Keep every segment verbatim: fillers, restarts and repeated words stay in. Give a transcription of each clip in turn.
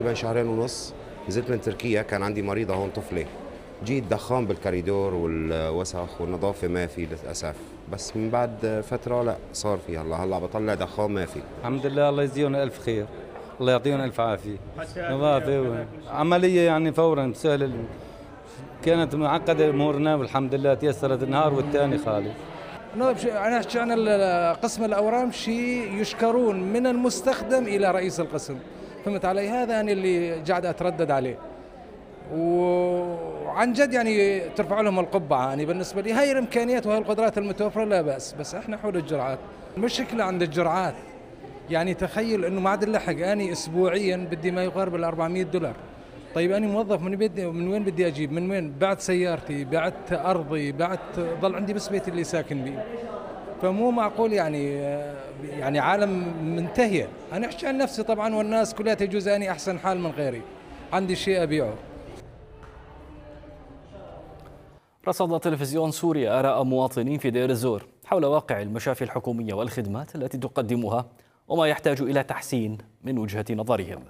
تقريبا شهرين ونص نزلت من تركيا، كان عندي مريضة هون طفلة، جيت دخان بالكوريدور والوسخ والنظافة ما في للأسف، بس من بعد فترة لا صار في، هلا هلا بطلع دخان ما في. الحمد لله، الله يجزيهم ألف خير، الله يعطيهم ألف عافية. نظافة عملية يعني فورا سهل، كانت معقدة أمورنا والحمد لله تيسرت النهار والثاني خالص. أنا أحكي عن قسم الأورام شيء يشكرون من المستخدم إلى رئيس القسم، فهمت علي؟ هذا أنا اللي قاعد أتردد عليه، وعن جد يعني ترفع لهم القبعة. يعني بالنسبة لي هاي الإمكانيات وهي القدرات المتوفرة لا بأس، بس إحنا حول الجرعات. المشكلة عند الجرعات، يعني تخيل إنه ما عاد اللحق أنا أسبوعيا بدي ما يقارب ال أربعمئة دولار. طيب أنا موظف، من بدي من وين بدي أجيب؟ من وين؟ بعت سيارتي، بعت أرضي، بعت ضل عندي بس بيتي اللي ساكن بيه. فمو معقول يعني يعني عالم منتهية. أنا أحكي عن نفسي طبعا، والناس كلها تجوز أني أحسن حال من غيري، عندي شيء أبيعه. رصد تلفزيون سوريا آراء مواطنين في دير الزور حول واقع المشافي الحكومية والخدمات التي تقدمها وما يحتاج إلى تحسين من وجهة نظرهم.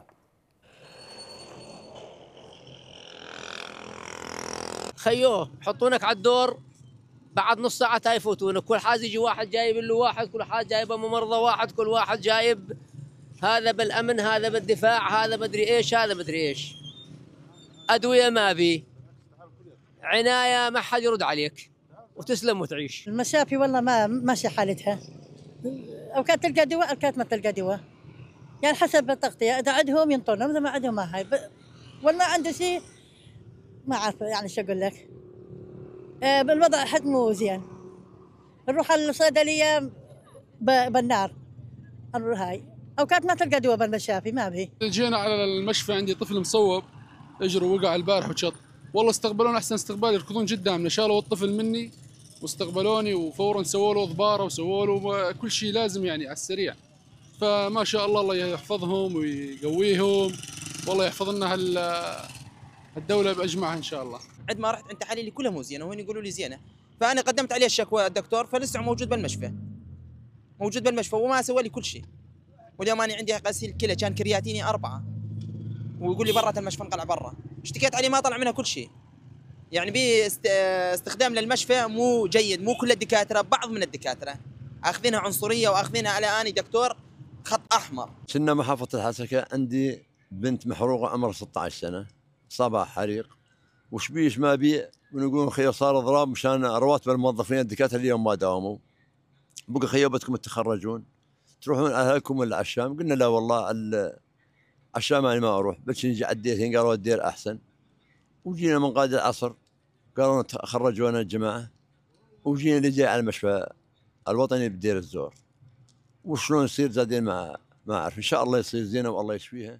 خيوه حطونك على الدور، بعد نص ساعة تاي يفوتونك، كل حاجة يجي واحد جايب له واحد، كل حاجة جايبه ممرضة واحد، كل واحد جايب هذا بالأمن، هذا بالدفاع، هذا مدري إيش، هذا مدري إيش. أدوية ما بي، عناية ما حد يرد عليك، وتسلم وتعيش. المشافي والله ما ماشي حالتها، أوقات تلقى دواء أوقات ما تلقى دواء، يعني حسب التغطية، إذا عندهم ينطونهم، إذا ما عندهم ما هاي. والله عندي شيء ما عارفة يعني شو أقول لك. آه بالوضع حد مو زين، نروح الصيدلية بالنار، نروح هاي أوقات ما تلقى دواء بالمشافي ما به. جينا على المشفى، عندي طفل مصوب اجره وقع البارح وشط، والله استقبلونا احسن استقبال، يركضون قدامنا، شالوا الطفل مني واستقبلوني وفورا سووا له ضباره وسووا له كل شيء لازم يعني على السريع. فما شاء الله، الله يحفظهم ويقويهم، والله يحفظ لنا الدوله باجمعها ان شاء الله. عند ما رحت عند تحاليلي كلها مو زينه، وهن يقولوا لي زينه، فانا قدمت عليه الشكوى الدكتور، فلسه موجود بالمشفى، موجود بالمشفى وما سوى لي كل شيء. واليوم انا عندي غسيل كلى كان كرياتيني أربعة، ويقول لي برا المشفى انقلع برا، اشتكيت عليه ما طلع منها كل شيء. يعني بي استخدام للمشفى مو جيد، مو كل الدكاتره، بعض من الدكاتره اخذينها عنصريه واخذينها على اني دكتور خط احمر. كنا محافظه الحسكه، عندي بنت محروقه عمرها ستة عشر سنه، صابها حريق، وش بيش ما بي، ونقول خير صار اضراب مشان رواتب الموظفين الدكاتره اليوم ما داوموا، بقى خيوبتكم تتخرجون تروحون اهلكم ولا على الشام؟ قلنا لا والله على الشام انا ما اروح، بس نجي على الدير، قالوا الدير احسن. وجينا من قاد العصر قالوا خرجونا الجماعه، وجينا اللي جاي على المشفى الوطني بدير الزور. وشلون يصير زادين ما ما اعرف، ان شاء الله يصير زينه والله يشفيها.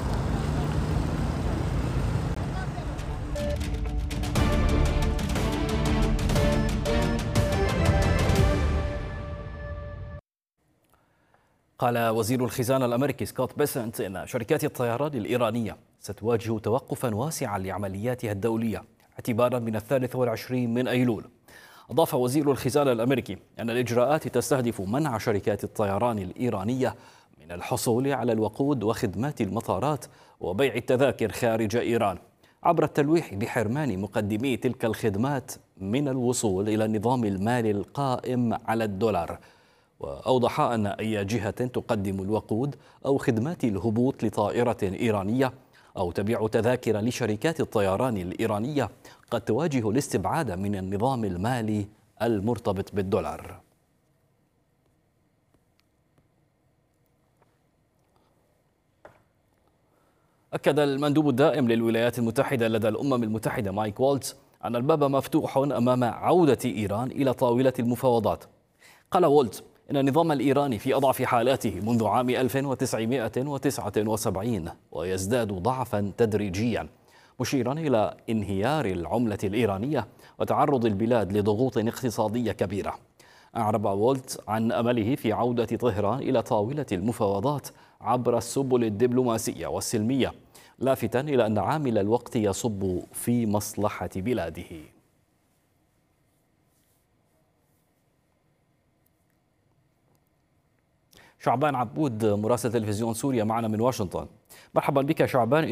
قال وزير الخزانة الأمريكي سكوت بيسنت إن شركات الطيران الإيرانية ستواجه توقفا واسعا لعملياتها الدولية اعتبارا من الثالث والعشرين من أيلول. أضاف وزير الخزانة الأمريكي أن الإجراءات تستهدف منع شركات الطيران الإيرانية من الحصول على الوقود وخدمات المطارات وبيع التذاكر خارج إيران، عبر التلويح بحرمان مقدمي تلك الخدمات من الوصول إلى النظام المالي القائم على الدولار. وأوضح أن أي جهة تقدم الوقود أو خدمات الهبوط لطائرة إيرانية أو تبيع تذاكر لشركات الطيران الإيرانية قد تواجه الاستبعاد من النظام المالي المرتبط بالدولار. أكد المندوب الدائم للولايات المتحدة لدى الأمم المتحدة مايك والتز أن الباب مفتوح أمام عودة إيران إلى طاولة المفاوضات. قال والتز إن النظام الإيراني في أضعف حالاته منذ عام ألف وتسعمئة وتسعة وسبعين ويزداد ضعفا تدريجيا، مشيرا إلى انهيار العملة الإيرانية وتعرض البلاد لضغوط اقتصادية كبيرة. أعرب والتز عن أمله في عودة طهران إلى طاولة المفاوضات عبر السبل الدبلوماسية والسلمية، لافتا إلى أن عامل الوقت يصب في مصلحة بلاده. شعبان عبود مراسل تلفزيون سوريا معنا من واشنطن. مرحبا بك شعبان.